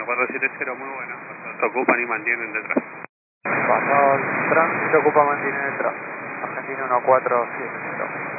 1470, muy buena. Se ocupan y mantienen detrás. Pasado el tránsito, se ocupa, mantiene detrás. Argentina 1470.